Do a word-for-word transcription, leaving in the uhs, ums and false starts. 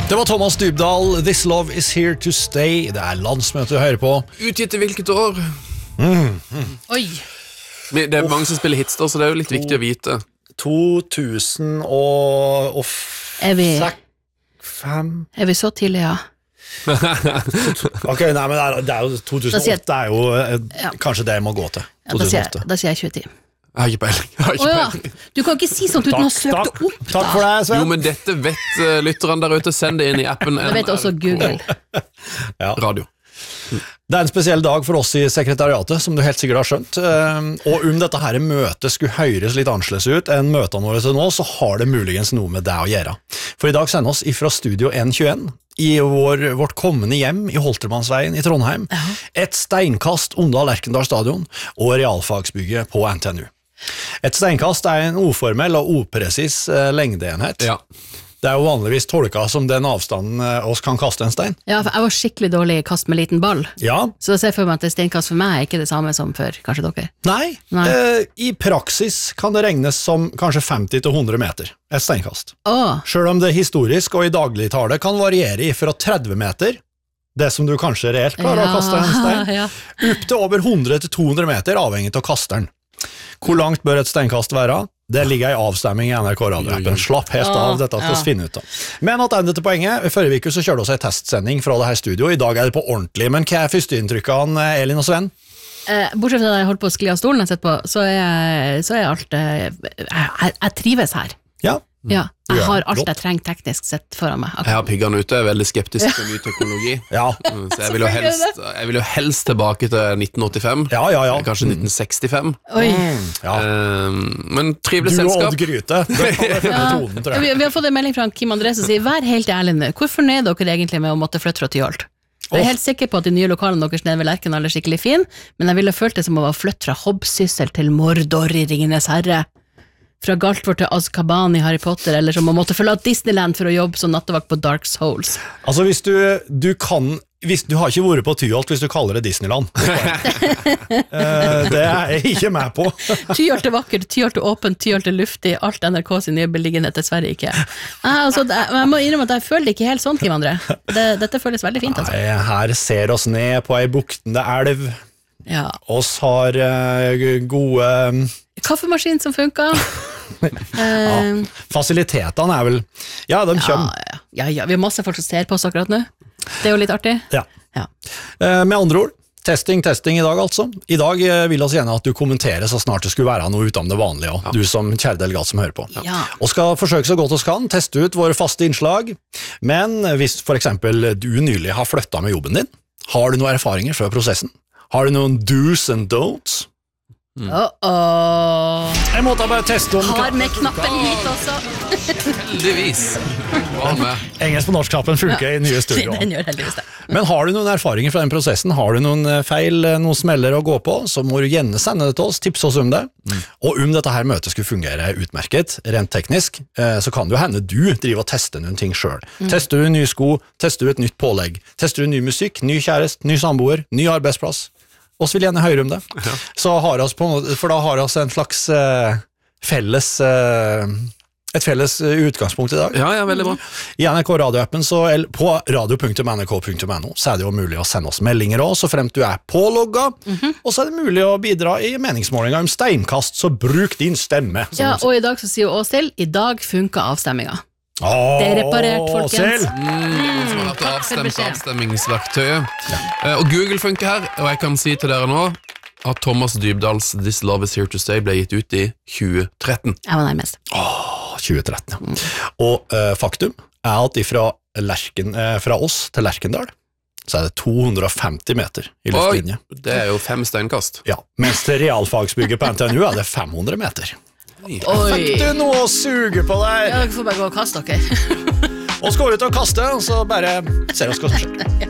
Det var Thomas Dybdahl, This Love Is Here To Stay. Det er landsmøte du hører på. Utgitt i hvilket år? Mm, mm. Oi. Det er mange som spiller hits da, så det er jo litt to, viktig å vite. to tusen og Er vi fem Er vi så tidlig, ja? Ok, nei, men det er, det er jo to tusen og åtte er jo ja. Kanskje det jeg må gå til. Ja, da, sier jeg, da sier jeg tjue ti. Jeg har ikke peiling. Jeg har ikke peiling. Oh, ja. Du kan ikke si sånt uten å ha søkt det opp. Takk for det, Sven. Jo, men dette vet uh, lytterne der ute. Send det inn i appen. Det vet også Google. Ja. Radio. Det er en spesiell dag for oss i sekretariatet, som du helt sikkert har skjønt. Og om dette her møtet skulle høres litt annerledes ut enn møtene våre til nå, så har det muligens noe med det å gjøre. For i dag sender oss ifra Studio N tjueen i vår, vårt kommende hjem i Holtermannsveien i Trondheim, ja. Et steinkast unna Lerkendal stadion og realfagsbygget på N T N U. Et steinkast er en uformell og upresis uh, lengdeenhet. Ja. Det er jo vanligvis tolket som den avstanden uh, oss kan kaste en stein. Ja, for jeg var skikkelig dårlig i kast med liten ball. Ja. Så jeg ser for meg at det steinkast for meg er ikke det samme som for kanskje dere. Nei, Nei. Uh, i praksis kan det regnes som kanskje femti til hundre meter, et steinkast. Oh. Selv om det historisk og i dagligtale kan variere fra tretti meter, det som du kanskje reelt klarer ja. Å kaste en stein, ja. Opp til over hundre til to hundre meter avhengig av kasteren. Hvor langt bør et steinkast være? Det ligger i avstemming i N R K Radio-appen. Slapp helt av, dette skal vi ja. Finne ut av. Men at enda til poenget, forrige uke så kjørte vi en testsending fra det her studio. I dag er det på ordentlig, men hva er førsteinntrykket Elin og Sven? Eh, bortsett fra at jeg holdt på å skli av stolen jeg på, så er, så er alt eh, jeg, jeg trives her. Ja. Ja, jeg har alt jeg trenger teknisk sett foran meg. Jeg har piggene ute, jeg er veldig skeptisk til ny teknologi. Ja. Så jeg vil, jo helst, jeg vil jo helst tilbake til nitten åttifem, ja, ja, ja. Kanskje nitten sekstifem. Oi. Ja. Men trivelig selskap. Du og Odd Gryte. Ja. Tonen, tror jeg. Vi, vi har fått en melding fra Kim André som sier, vær helt ærlig nå, hvor fornøyd dere egentlig med å måtte flytte fra Tyholt? Jeg er helt sikker på at de nye lokalene deres nede ved Lerkendal er skikkelig fin, men jeg ville følt det som å være flytt fra Hobbsyssel til Mordor i Ringenes herre. Fra Galtvor til Azkaban i Harry Potter, eller som å måtte forlate Disneyland for å jobbe som nattevakt på Dark Souls. Altså hvis du, du kan, hvis du har ikke vært på Tyholt hvis du kaller det Disneyland. Det er jeg ikke med på. Tyholt er vakkert, Tyholt er åpent, Tyholt er luftig, alt N R K sin nye beliggenhet dessverre ikke. Jeg, altså, jeg må innrømme at jeg føler det ikke helt sånn, Kim André. Det, dette føles veldig fint. Altså. Nei, her ser oss ned på ei buktende elv. Ja. Oss har uh, gode um... kaffemaskin som funker. Ja, fasilitetene er vel ja, de kommer ja, ja, ja, vi har masse folk som ser på oss akkurat nå. Det er jo litt artig ja. Ja. Uh, med andre ord, testing, testing i dag altså. I dag uh, vil oss gjerne at du kommenterer så snart det skulle være noe utenom det vanlige også. Ja. Du som kjære delegat som hører på ja. Og skal forsøke så godt oss kan teste ut våre faste innslag. Men hvis for eksempel du nylig har flyttet med jobben din, har du noen erfaringer fra prosessen? Har du noen do's and don'ts? Mm. Uh -oh. Jeg måtte bare teste om har med knappen hit også. Heldigvis. Engelsk på norsk-knappen funker ja. I nye studio. Den gjør heldigvis det. Men har du noen erfaringer fra den prosessen? Har du noen feil, noen smeller å gå på, så må du gjerne sende det til oss, tipse oss om det. Mm. Og om dette her møtet skulle fungere utmerket, rent teknisk, så kan det jo hende du driver og tester noen ting selv. Mm. Tester du en ny sko, tester du et nytt pålegg, tester du ny musikk, ny kjærest, ny samboer, ny arbeidsplass. Oss vil gjerne høre om det. Ja. Så har oss på, for da har oss en slags uh, felles uh, et felles utgangspunkt i dag. Ja, ja, veldig bra. I N R K Radio-appen så, på radio punktum n r k punktum n o så er det jo mulig å sende oss meldinger også, så fremt du er pålogget, mm-hmm. og så er det mulig å bidra i meningsmålinger om steinkast, så bruk din stemme. Ja, og i dag så sier Åshild, i dag funker avstemminga. Oh, det er reparert, folkens. Mm, det er noen som har hatt avstemt avstemmingsverktøyet. Ja. Uh, og Google funker her, og jeg kan si til dere nå at Thomas Dybdahls This Love Is Here To Stay ble gitt ut i tjue tretten. Jeg var nærmest. Åh, tjue tretten, ja. Mm. Og uh, faktum er at ifra Lerken, uh, fra oss til Lerkendal, så er det to hundre og femti meter i luftlinje. Oi, det er jo fem steinkast. Ja, mens til realfagsbygget på N T N U er det fem hundre meter. Oi. Fikk du noe å suge på deg? Ja, dere får bare gå og kaste dere. Og så går ut og kaste, og så bare ser vi hva som skjer.